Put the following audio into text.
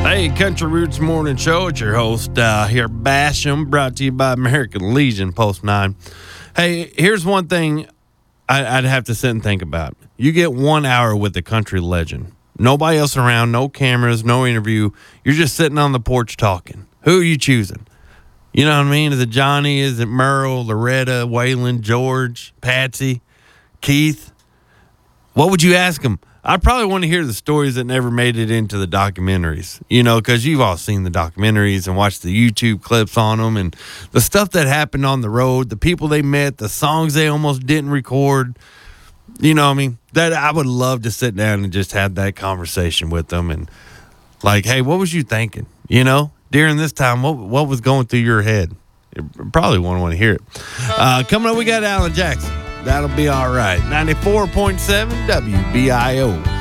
Hey, Country Roots Morning Show. It's your host here, Basham, brought to you by American Legion, Post 9. Hey, here's one thing I'd have to sit and think about. You get 1 hour with the country legend. Nobody else around, no cameras, no interview. You're just sitting on the porch talking. Who are you choosing? You know what I mean? Is it Johnny? Is it Merle, Loretta, Waylon, George, Patsy, Keith? What would you ask them? I probably want to hear the stories that never made it into the documentaries, you know, because you've all seen the documentaries and watched the YouTube clips on them and the stuff that happened on the road, the people they met, the songs they almost didn't record. You know what I mean? That I would love to sit down and just have that conversation with them and like, hey, what was you thinking? You know, during this time, what was going through your head? You probably won't want to hear it. Coming up, we got Alan Jackson. That'll be all right. 94.7 WBIO.